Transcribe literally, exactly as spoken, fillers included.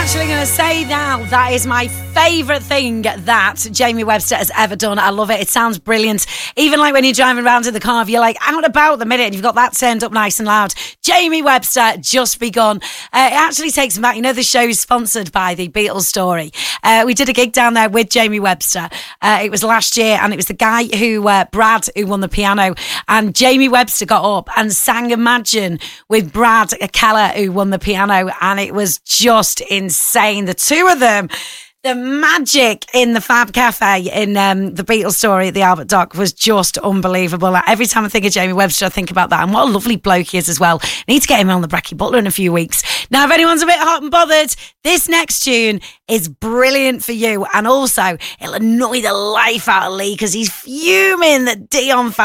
actually going to say now that is my favourite thing that Jamie Webster has ever done. I love it. It sounds brilliant. Even like when you're driving around in the car, if you're like out about the minute and you've got that turned up nice and loud, Jamie Webster, Just Begun. Uh, it actually takes me back. You know, the show's sponsored by the Beatles Story. Uh, we did a gig down there with Jamie Webster. Uh, it was last year, and it was the guy who, uh, Brad, who won the piano. And Jamie Webster got up and sang Imagine with Brad Keller, who won the piano. And it was just insane. The two of them, the magic in the Fab Cafe in um, the Beatles Story at the Albert Dock was just unbelievable. Like, every time I think of Jamie Webster, I think about that. And what a lovely bloke he is as well. I need to get him on the Brecky Butler in a few weeks. Now, if anyone's a bit hot and bothered, this next tune is brilliant for you. And also, it'll annoy the life out of Lee because he's fuming that Dion